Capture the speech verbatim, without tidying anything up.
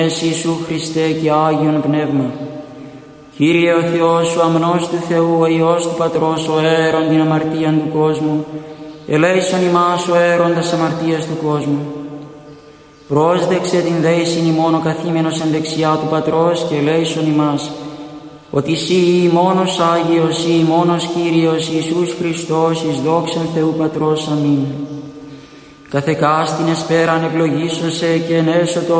Ιησού Χριστέ και Άγιον Πνεύμα. Κύριε ο Θεός, ο αμνός του Θεού, ο Υιός του Πατρός, ο αέρον την αμαρτίαν του κόσμου, ελέησον ημάς ο αέροντας αμαρτίας του κόσμου. Πρόσδεξε την δέησιν ημών ο καθήμενος εν δεξιά του Πατρός και ελέησον ημάς, ότι Συ μόνος Άγιος, Συ μόνος Κύριος, Ιησούς Χριστός, εις δόξαν Θεού Πατρός. Αμήν. Καθεκάστην εσπέραν ευλογήσον σε και ενέσω το